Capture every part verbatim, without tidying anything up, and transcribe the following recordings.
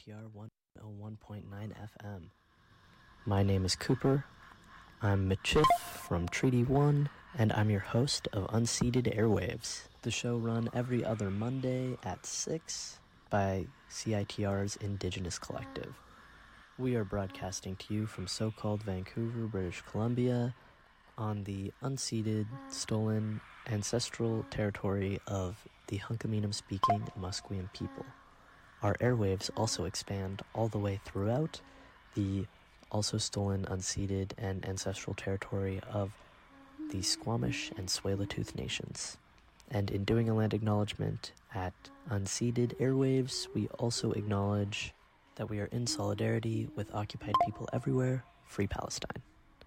T R one oh one point nine F M. My name is Cooper. I'm Mitchif from Treaty one, and I'm your host of Unceded Airwaves, the show run every other Monday at six by C I T R's Indigenous Collective. We are broadcasting to you from so-called Vancouver, British Columbia, on the unceded, stolen, ancestral territory of the Hunkaminam-speaking Musqueam people. Our airwaves also expand all the way throughout the also stolen, unceded, and ancestral territory of the Squamish and Tsleil-Waututh nations. And in doing a land acknowledgement at unceded airwaves, we also acknowledge that we are in solidarity with occupied people everywhere, free Palestine.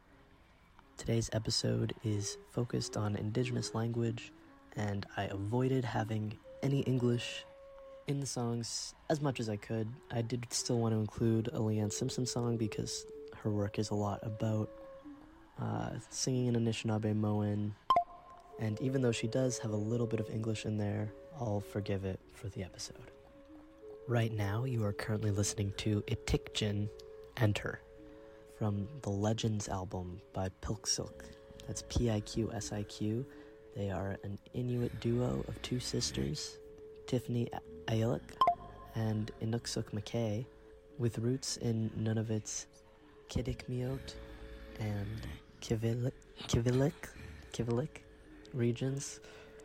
Today's episode is focused on Indigenous language, and I avoided having any English in the songs as much as I could. I did still want to include a Leanne Simpson song because her work is a lot about uh, singing in Anishinaabe-Moan, and even though she does have a little bit of English in there, I'll forgive it for the episode. Right now, you are currently listening to Itikjin Enter from the Legends album by Pilksilk. That's P I Q S I Q. They are an Inuit duo of two sisters, Tiffany Ayelik and Inuksuk McKay, with roots in Nunavut's Kitikmeot and Kivilik, Kivilik, Kivilik regions.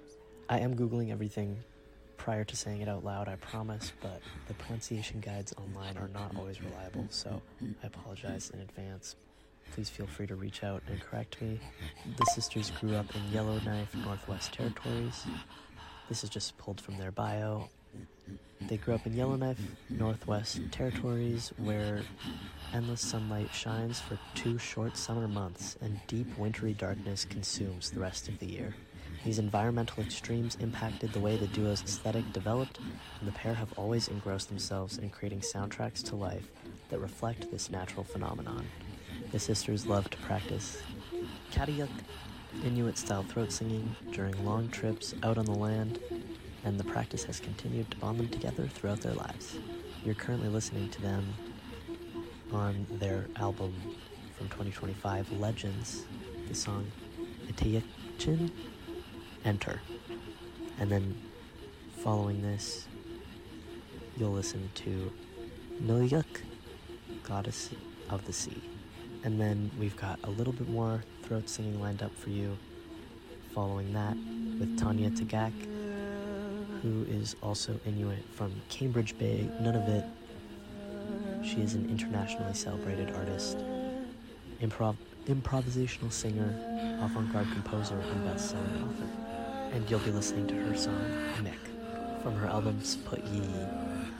I am Googling everything prior to saying it out loud, I promise, but the pronunciation guides online are not always reliable, so I apologize in advance. Please feel free to reach out and correct me. The sisters grew up in Yellowknife, Northwest Territories. This is just pulled from their bio. They grew up in Yellowknife, Northwest Territories, where endless sunlight shines for two short summer months and deep wintry darkness consumes the rest of the year. These environmental extremes impacted the way the duo's aesthetic developed, and the pair have always engrossed themselves in creating soundtracks to life that reflect this natural phenomenon. The sisters love to practice Katiuk, Inuit-style throat singing, during long trips out on the land, and the practice has continued to bond them together throughout their lives. You're currently listening to them on their album from twenty twenty-five, Legends, the song Itikjin Enter. And then following this, you'll listen to Nuyuk, Goddess of the Sea. And then we've got a little bit more throat singing lined up for you following that with Tanya Tagak, who is also Inuit from Cambridge Bay, Nunavut. She is an internationally celebrated artist, improv improvisational singer, avant-garde composer, and best-selling author. And you'll be listening to her song, Nick, from her album Sput Yi.